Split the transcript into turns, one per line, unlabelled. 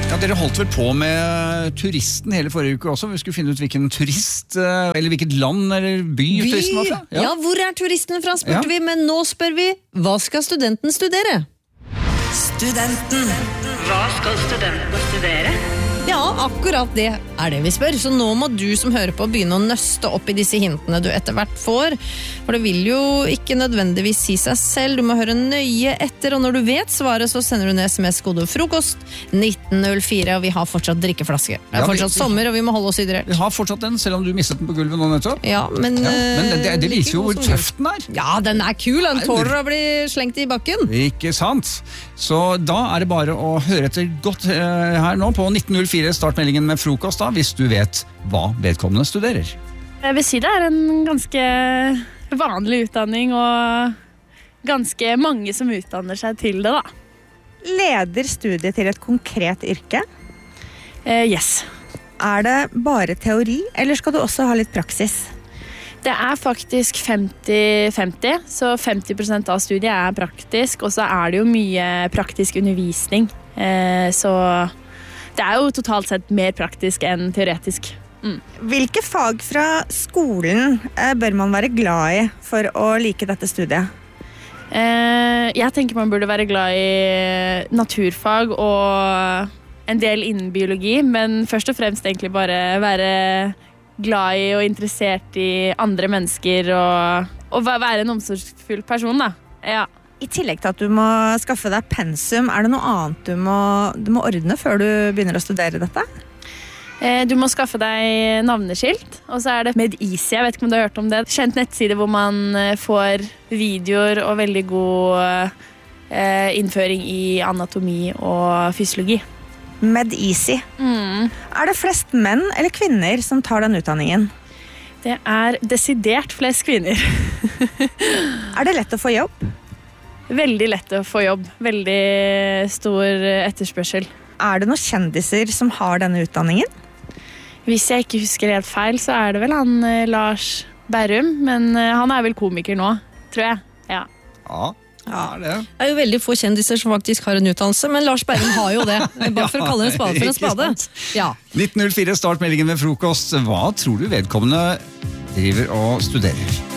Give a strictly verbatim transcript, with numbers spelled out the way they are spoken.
Ja, dere holdt vel på med turisten hele forrige uke også. Vi skulle finne ut hvilken turist, eller hvilket land eller by, by? turisten var fra.
Ja. ja, hvor er turisten fra, spurte ja. vi, men nå spør vi, hva skal studenten studere?
Studenten. Hva skal studenten studere?
Ja, akkurat det er det vi spør. Så nå må du som hører på begynne å nøste opp i disse hintene du etter hvert får. For det vil jo ikke nødvendigvis si seg selv. Du må høre nøye etter, og når du vet svaret, så sender du en sms-kode frokost nitten null fire, og vi har fortsatt drikkeflaske. Det er fortsatt sommer, og vi må holde oss hydrert.
Vi har fortsatt den, selv om du mistet den på gulvet nå nettopp.
Ja, men...
Ja, men det, det viser jo hvor tøft den er.
Ja, den er kul. Den tåler å bli slengt i bakken.
Ikke sant? Så da er det bare å høre etter godt uh, her nå på nitten null fire. Start meldingen med frokost da, hvis du vet hva vedkommende studerer.
Jeg vil si det er en ganske vanlig utdanning, og ganske mange som utdanner seg til det da.
Leder studiet til et konkret yrke?
Uh, yes.
Er det bare teori, eller skal du også ha litt praksis?
Det er faktisk femti femti, så femti prosent av studiet er praktisk, og så er det jo mye praktisk undervisning. Uh, så det er jo totalt sett mer praktisk enn teoretisk. Mm.
Hvilke fag fra skolen eh, bør man være glad i for å like dette studiet?
Eh, jeg tenker man burde være glad i naturfag og en del innen biologi, men først og fremst egentlig bare være glad i og interessert i andre mennesker og, og være en omsorgsfull person da. Ja.
I tillegg til at du må skaffe deg pensum, er det noe annet du må, du må ordne før du begynner å studere dette?
Eh, du må skaffe deg navneskilt, og så er det Med-Easy, jeg vet ikke om du har hørt om det. Kjent nettside hvor man får videoer og veldig god eh, innføring i anatomi og fysiologi.
Med-Easy.
Mm.
Er det flest menn eller kvinner som tar den utdanningen?
Det er desidert flest kvinner.
Er det lett å få jobb?
Veldig lett å få jobb. Veldig stor etterspørsel.
Er det noen kjendiser som har denne utdanningen?
Hvis jeg ikke husker helt feil, så er det vel han Lars Berrum, men han er vel komiker nå, tror jeg. Ja.
Ja, ja det er det.
Det er jo veldig få kjendiser som faktisk har en utdannelse, men Lars Berrum har jo det. Bare for å kalle en spade for en spade. Ja.
nitten null fire, start meldingen med frokost. Hva tror du vedkommende driver og studerer?